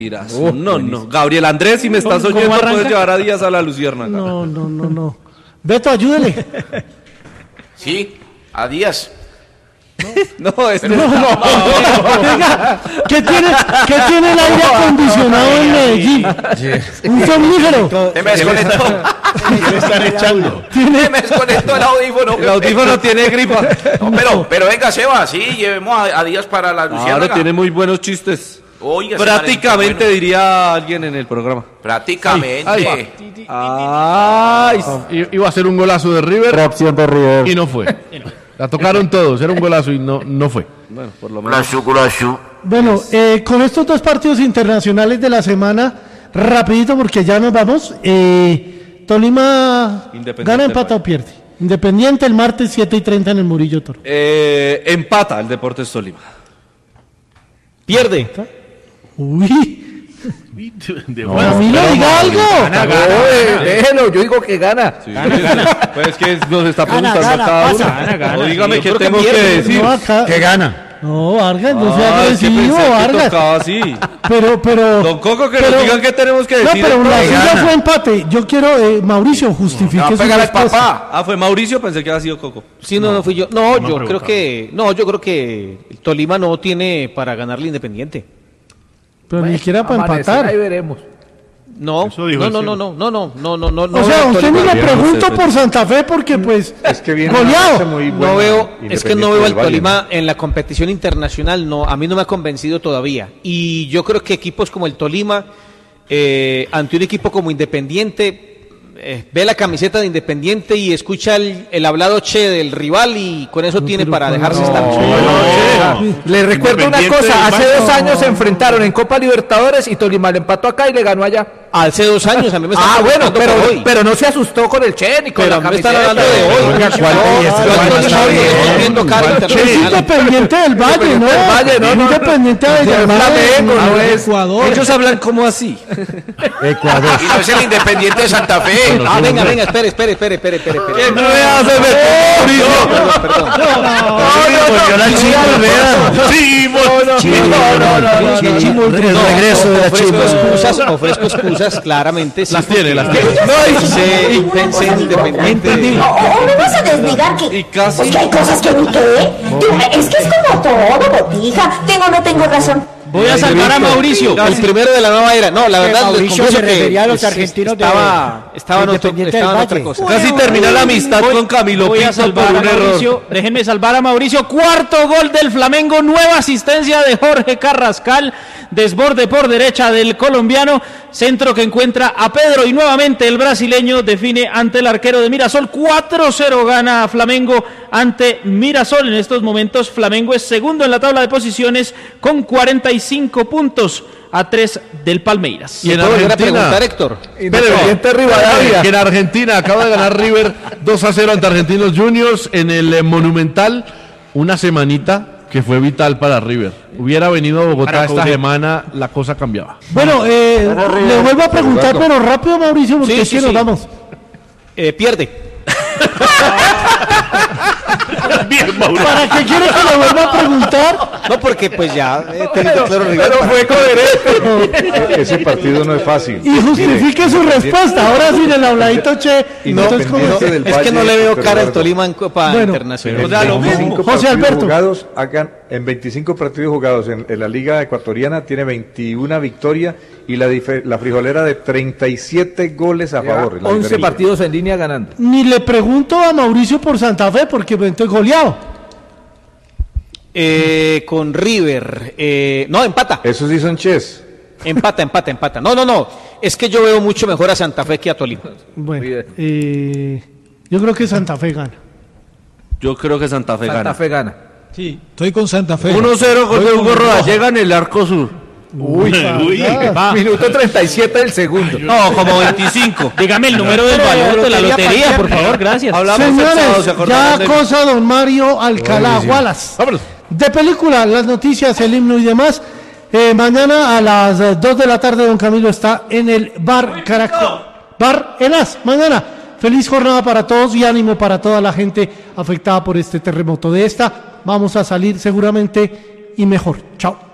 No. Gabriel Andrés, si me estás oyendo, puedes llevar a Díaz a la Luciérnaga. No. Beto, ayúdele. Sí, a Díaz. No. Venga, ¿qué tiene el aire acondicionado en Medellín? Un somnífero. Se me desconectó. ¿Qué le están echando? Se me desconectó el audífono. El audífono tiene gripa. No, pero venga, Seba, sí, llevemos a Díaz para la Luciérnaga. Ahora tiene muy buenos chistes. Oiga, prácticamente bueno. Diría alguien en el programa. Prácticamente. Iba a ser un golazo de River. Reacción de River. Y no fue. La tocaron todos, era un golazo y no fue. Bueno, por lo menos. Bueno, con estos dos partidos internacionales de la semana, rapidito porque ya nos vamos. Tolima gana, empata o pierde. Independiente el martes 7:30 en el Murillo Toro. Empata el Deportes Tolima. Pierde. Uy. Camilo, diga algo. Déjelo, yo digo que gana. Sí. Pues es que nos está preguntando cada uno. Gana. O dígame qué tengo que decir. Que gana. No, Vargas, no sea agresivo, Vargas. Así. Pero. Don Coco, que nos digan qué tenemos que decir. No, pero la suya fue empate. Yo quiero, Mauricio, justifique su respuesta. Fue Mauricio, pensé que había sido Coco. Sí, no fui yo. Yo creo que el Tolima no tiene para ganarle Independiente. Pero ni siquiera para empatar. Ahí veremos. No. O sea, usted ni le pregunto por Santa Fe porque pues es que viene goleado. No veo al Tolima en la competición internacional, a mí no me ha convencido todavía. Y yo creo que equipos como el Tolima, ante un equipo como Independiente, ve la camiseta de Independiente y escucha el hablado che del rival y con eso tiene para dejarse estar. Le recuerdo una cosa, hace 2 años se enfrentaron en Copa Libertadores y Tolima le empató acá y le ganó allá. Hace 2 años a mí me están pero no se asustó con el che ni con la camiseta. Están hablando de hoy. Es Independiente del Valle, ¿no? Independiente de Flamengo, no es Ecuador. Ellos hablan como así. Ecuador. Y no es el Independiente de Santa Fe. Venga, espere. ¿Qué no me hace Regreso de la Chivas. Ofrezco excusas, claramente. Las tiene. Pensé en Independiente. No vas a desligar que hay cosas que ni qué. Es que es como todo, botija. Tengo o no tengo razón. Voy a salvar a Mauricio, el primero de la nueva era. No, la verdad, Mauricio se refería a los argentinos estaba en otra cosa. Casi termina la amistad con Camilo Voy a Pinto salvar por a un Mauricio. error. Déjenme salvar a Mauricio. Cuarto gol del Flamengo. Nueva asistencia de Jorge Carrascal. Desborde por derecha del colombiano. Centro que encuentra a Pedro. Y nuevamente el brasileño define ante el arquero de Mirasol. 4-0 gana Flamengo ante Mirasol. En estos momentos Flamengo es segundo en la tabla de posiciones con 45 puntos a 3 del Palmeiras. Y en Argentina, Argentina, Héctor. Independiente Rivadavia. que en Argentina acaba de ganar River 2-0 ante Argentinos Juniors en el Monumental. Una semanita que fue vital para River. Hubiera venido a Bogotá esta semana, la cosa cambiaba. Bueno, le vuelvo a preguntar, pero rápido, Mauricio, porque Sí, nos vamos. Pierde. Bien, Mauricio. ¿Para qué quiere que le vuelva a preguntar? No, porque pues ya tenido claro rival. Pero fue coherente. Ese partido no es fácil. Y justifique su respuesta. Ahora sin el habladito che. Entonces, Es que no le veo cara al Tolima en Copa Internacional. O sea, lo mismo. José Alberto. En 25 partidos jugados en la Liga Ecuatoriana tiene 21 victorias y la frijolera de 37 goles a favor. 11 partidos en línea ganando. Ni le pregunto a Mauricio por Santa Fe porque estoy goleado. Con River. No, empata. Esos sí son ches. Empata. No. Es que yo veo mucho mejor a Santa Fe que a Tolima. Bueno, yo creo que Santa Fe gana. Yo creo que Santa Fe gana. Sí, estoy con Santa Fe. 1-0 gol de Hugo Rodallega en el arco sur. Minuto 37 del segundo. No, como 25. Dígame el número del valor de la lotería, por favor, gracias. Señores, ya cosa don Mario Alcalá Wallace. Vámonos. De película, las noticias, el himno y demás. Mañana a las 2 de la tarde don Camilo está en el Bar Caracol. Bar Elas, mañana. Feliz jornada para todos y ánimo para toda la gente afectada por este terremoto. De esta vamos a salir seguramente y mejor. Chao.